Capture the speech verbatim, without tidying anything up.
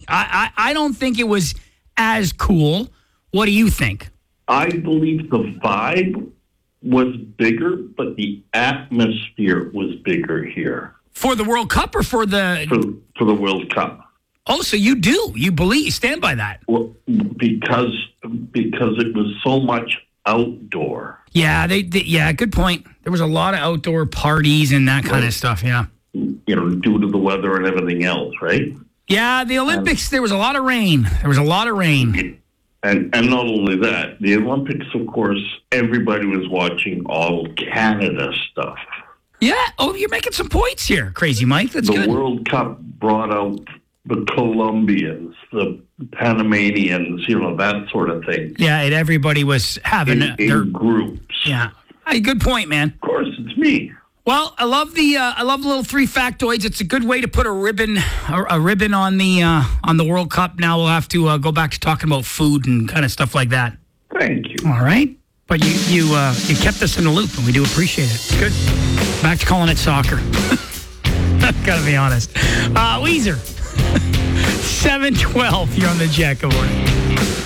I, I, I don't think it was as cool. What do you think? I believe the vibe was bigger, but the atmosphere was bigger here. For the World Cup or for the... For, for the World Cup. Oh, so you do. You believe, you stand by that. Well, because because it was so much outdoor. Yeah, they, they yeah, good point. There was a lot of outdoor parties and that kind right. of stuff, yeah. You know, due to the weather and everything else, right? Yeah, the Olympics, and, there was a lot of rain. There was a lot of rain. And and not only that, the Olympics, of course, everybody was watching all Canada stuff. Yeah. Oh, you're making some points here, Crazy Mike. That's the good. The World Cup brought out the Colombians, the Panamanians, you know, that sort of thing. Yeah, and everybody was having in, their in groups. Yeah. Hey, good point, man. Of course, it's me. Well, I love the uh, I love the little three factoids. It's a good way to put a ribbon a, a ribbon on the uh, on the World Cup. Now we'll have to uh, go back to talking about food and kind of stuff like that. Thank you. All right, but you you uh, you kept us in the loop, and we do appreciate it. It's good. Back to calling it soccer. Gotta be honest. Uh, Weezer. seven twelve. You're on the Jack. Good morning.